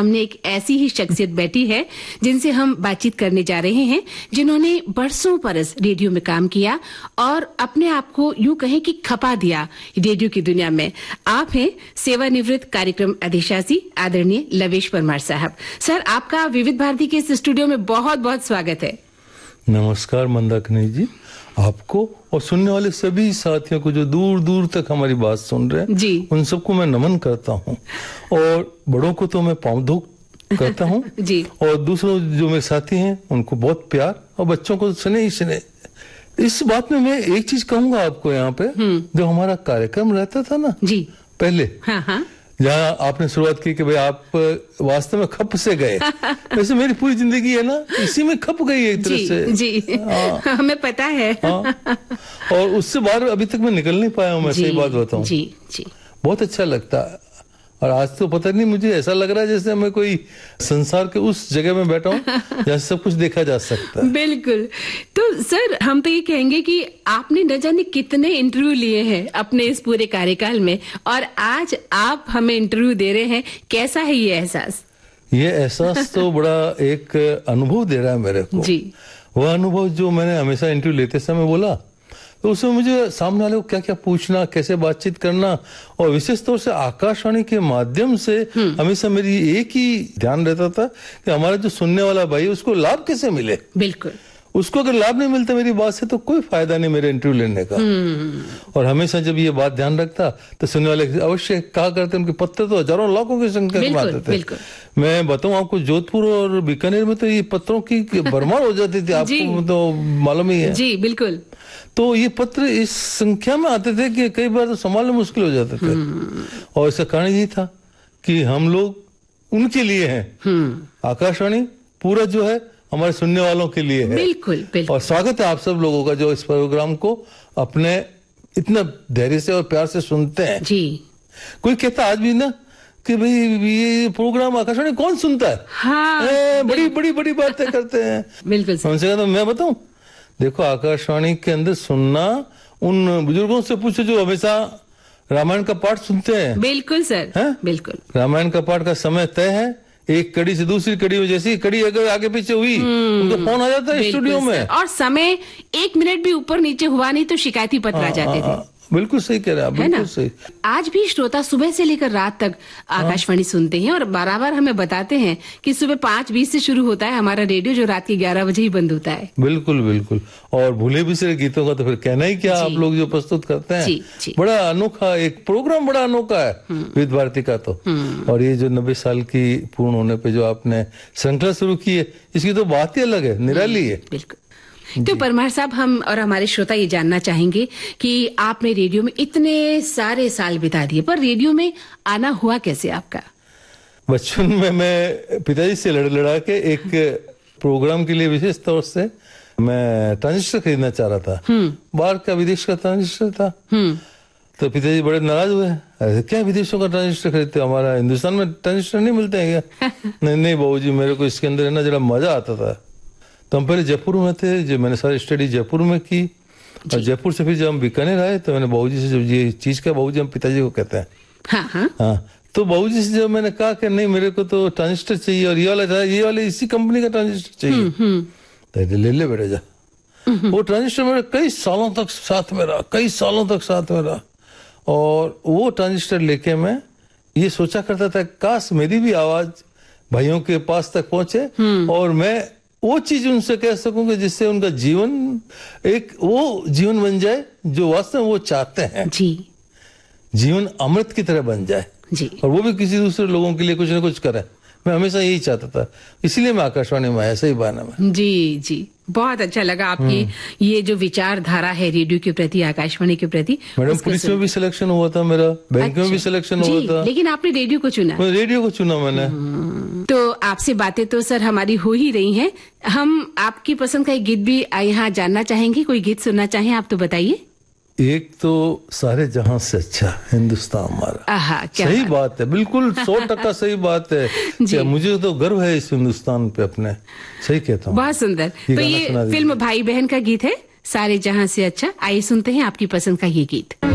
सामने एक ऐसी ही शख्सियत बैठी है जिनसे हम बातचीत करने जा रहे हैं, जिन्होंने बरसों बरस रेडियो में काम किया और अपने आप को यूं कहें कि खपा दिया रेडियो की दुनिया में। आप हैं सेवानिवृत्त कार्यक्रम अधिशासी आदरणीय लवेश परमार साहब। सर, आपका विविध भारती के इस स्टूडियो में बहुत बहुत स्वागत है। नमस्कार मंदाकिनी जी, आपको और सुनने वाले सभी साथियों को जो दूर दूर तक हमारी बात सुन रहे हैं जी, उन सबको मैं नमन करता हूँ। और बड़ों को तो मैं पाँव धो करता हूँ जी, और दूसरों जो मेरे साथी हैं उनको बहुत प्यार, और बच्चों को स्नेह ही स्नेह। इस बात में मैं एक चीज कहूंगा आपको, यहाँ पे जो हमारा कार्यक्रम रहता था ना जी पहले, जहाँ आपने शुरुआत की कि भाई आप वास्तव में खप से गए, वैसे मेरी पूरी जिंदगी है ना इसी में खप गई एक तरह से जी। हमें पता है। और उससे बाहर अभी तक मैं निकल नहीं पाया हूँ, मैं सही बात बताऊँ जी जी। बहुत अच्छा लगता है, और आज तो पता नहीं, मुझे ऐसा लग रहा है जैसे मैं कोई संसार के उस जगह में बैठा हूँ जहाँ सब कुछ देखा जा सकता है। बिल्कुल। तो सर, हम तो ये कहेंगे कि आपने न जाने कितने इंटरव्यू लिए हैं अपने इस पूरे कार्यकाल में, और आज आप हमें इंटरव्यू दे रहे हैं। कैसा है ये एहसास? ये एहसास तो बड़ा एक अनुभव दे रहा है मेरे को जी। वह अनुभव जो मैंने हमेशा इंटरव्यू लेते समय बोला, तो उसमें मुझे सामने वाले को क्या क्या पूछना, कैसे बातचीत करना, और विशेष तौर से आकाशवाणी के माध्यम से हमेशा मेरी एक ही ध्यान रहता था कि हमारा जो सुनने वाला भाई उसको लाभ कैसे मिले। बिल्कुल। उसको अगर लाभ नहीं मिलता मेरी बात से तो कोई फायदा नहीं मेरे इंटरव्यू लेने का। और हमेशा जब ये बात ध्यान रखता तो सुनने वाले अवश्य कहा करते, उनके पत्र तो हजारों लाखों की संख्या में आते थे। मैं बताऊं आपको, जोधपुर और बीकानेर में तो ये पत्रों की भरमार हो जाती थी, आपको तो मालूम ही है जी। बिल्कुल। तो ये पत्र इस संख्या में आते थे कि कई बार तो संभालना मुश्किल हो जाते थे, और इसका कारण यही था कि हम लोग उनके लिए हैं। आकाशवाणी पूरा जो है हमारे सुनने वालों के लिए है। बिल्कुल, बिल्कुल। और स्वागत है आप सब लोगों का जो इस प्रोग्राम को अपने इतना धैर्य से और प्यार से सुनते हैं जी। कोई कहता आज भी ना कि भाई ये प्रोग्राम आकाशवाणी कौन सुनता है? हाँ, बड़ी बड़ी बड़ी बातें करते हैं। बिल्कुल। उनसे कहता मैं बताऊं, देखो आकाशवाणी के अंदर सुनना उन बुजुर्गों से पूछो जो हमेशा रामायण का पाठ सुनते हैं। बिल्कुल सर, बिल्कुल। रामायण का पाठ का समय तय है, एक कड़ी से दूसरी कड़ी में जैसी कड़ी अगर आगे पीछे हुई उनको फोन आ जाता है स्टूडियो में, और समय 1 मिनट भी ऊपर नीचे हुआ नहीं तो शिकायती पत्र आ जाते थे। बिल्कुल सही कह रहे हैं आप, बिल्कुल सही। आज भी श्रोता सुबह से लेकर रात तक आकाशवाणी सुनते हैं, और बराबर हमें बताते हैं कि सुबह 5:20 से शुरू होता है हमारा रेडियो, जो रात के 11 बजे ही बंद होता है। बिल्कुल बिल्कुल। और भूले बिसरे गीतों का तो फिर कहना ही क्या, आप लोग जो प्रस्तुत करते हैं जी, जी। बड़ा अनोखा एक प्रोग्राम, बड़ा अनोखा है विविध भारती का तो। और ये जो 90 साल की पूर्ण होने पे जो आपने श्रृंखला शुरू की है, इसकी तो बात ही अलग है, निराली है। बिल्कुल। तो परमार साहब, हम और हमारे श्रोता ये जानना चाहेंगे कि आपने रेडियो में इतने सारे साल बिता दिए, पर रेडियो में आना हुआ कैसे आपका? बचपन में मैं पिताजी से लड़ा के एक प्रोग्राम के लिए विशेष तौर से मैं ट्रांजिस्टर खरीदना चाह रहा था। बाहर का, विदेश का ट्रांजिस्टर था। तो पिताजी बड़े नाराज हुए, अरे क्या विदेशों का ट्रांजिस्टर खरीदते हो, हमारा हिंदुस्तान में ट्रांजिस्टर नहीं मिलते हैं क्या? नहीं बाबूजी, मेरे को इसके अंदर है ना जरा मजा आता था। तो हम पहले जयपुर में थे, जो मैंने सारी स्टडी जयपुर में की, और जयपुर से फिर जब हम बीकानेर आए तो मैंने बाबूजी से जब ये चीज का, बाबूजी हम पिताजी को कहते हैं, हाँ, तो बाबूजी से जब मैंने कहा कि नहीं मेरे को तो ट्रांजिस्टर चाहिए, और ये वाले इसी कंपनी का ट्रांजिस्टर चाहिए, तो ले बेटा जा। वो ट्रांजिस्टर मेरे कई सालों तक साथ में रहा, और वो ट्रांजिस्टर लेके मैं ये सोचा करता था काश मेरी भी आवाज भाइयों के पास तक पहुंचे, और मैं वो चीज उनसे कह सकूंगा जिससे उनका जीवन एक वो जीवन बन जाए जो वास्तव में वो चाहते हैं जी। जीवन अमृत की तरह बन जाए जी, और वो भी किसी दूसरे लोगों के लिए कुछ न कुछ करे। मैं हमेशा यही चाहता था, इसीलिए मैं आकाशवाणी में आया, सही बहाना में। जी जी, बहुत अच्छा लगा आपकी ये जो विचारधारा है रेडियो के प्रति, आकाशवाणी के प्रति। मैडम, पुलिस में भी सिलेक्शन हुआ था मेरा, बैंक में भी सिलेक्शन हुआ था, लेकिन आपने रेडियो को चुना। रेडियो को चुना मैंने। तो आपसे बातें तो सर हमारी हो ही रही हैं, हम आपकी पसंद का एक गीत भी यहाँ जानना चाहेंगे। कोई गीत सुनना चाहें आप तो बताइए। एक तो सारे जहां से अच्छा हिंदुस्तान हमारा। सही बात है, बिल्कुल 100% सही बात है। मुझे तो गर्व है इस हिंदुस्तान पे अपने, सही कहता हूँ। बहुत सुंदर। तो ये फिल्म भाई बहन का गीत है, सारे जहां से अच्छा। आइए सुनते हैं आपकी पसंद का ये गीत।